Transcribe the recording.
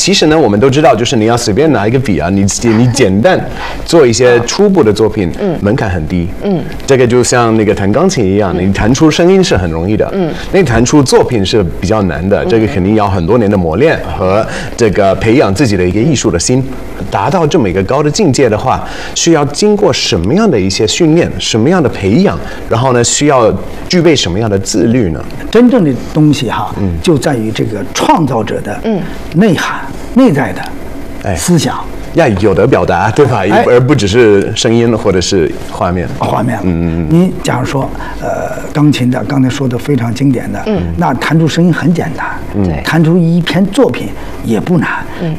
其实呢，我们都知道，就是你要随便拿一个笔啊，你简单做一些初步的作品，门槛很低。这个就像那个弹钢琴一样，你弹出声音是很容易的，那弹出作品是比较难的。这个肯定要很多年的磨练和这个培养自己的一个艺术的心，达到这么一个高的境界的话，需要经过什么样的一些训练，什么样的培养，然后呢，需要具备什么样的自律呢？ 真正的东西哈，就在于这个创造者的内涵、内在的思想。 要有的表达，对吧？而不只是声音或者是画面。你假如说，钢琴的刚才说的非常经典的，那弹出声音很简单，弹出一篇作品也不难。